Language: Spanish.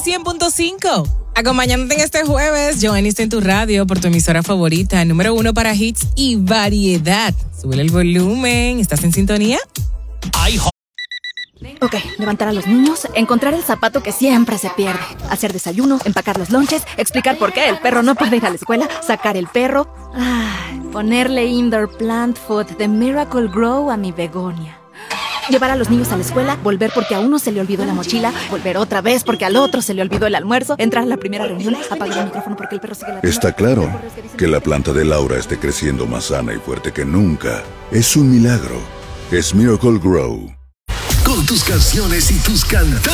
100.5. Acompañándote en este jueves, Joanny está en tu radio por tu emisora favorita, número 1 para hits y variedad. Sube el volumen, ¿estás en sintonía? Ok, levantar a los niños, encontrar el zapato que siempre se pierde, hacer desayuno, empacar los lonches, explicar por qué el perro no puede ir a la escuela, sacar el perro, ponerle indoor plant food de Miracle Grow a mi begonia. Llevar a los niños a la escuela, volver porque a uno se le olvidó la mochila, volver otra vez porque al otro se le olvidó el almuerzo, entrar a la primera reunión, apagar el micrófono porque el perro sigue ladrando. Está claro que la planta de Laura esté creciendo más sana y fuerte que nunca. Es un milagro. Es Miracle Grow. Con tus canciones y tus cantantes.